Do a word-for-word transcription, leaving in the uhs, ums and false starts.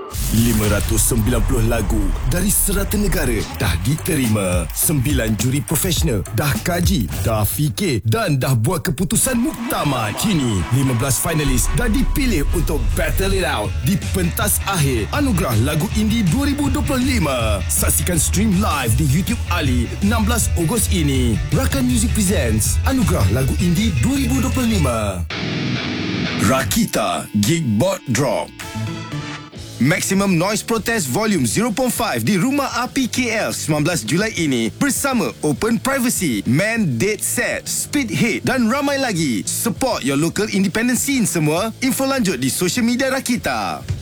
lima ratus sembilan puluh lagu dari serata negara dah diterima. Sembilan juri profesional dah kaji, dah fikir dan dah buat keputusan muktamad. Kini lima belas finalis dah dipilih untuk battle it out di pentas akhir Anugerah Lagu Indie dua ribu dua puluh lima. Saksikan stream live di YouTube Ali enam belas Ogos ini. Rakan Music presents Anugerah Lagu Indie dua ribu dua puluh lima. Rakita Gigbot Drop. Maximum Noise Protest Volume zero point five di Rumah Api K L sembilan belas Julai ini bersama Open Privacy, Man Dead Set, Speed Hit dan ramai lagi. Support your local independent scene semua. Info lanjut di social media Rakita.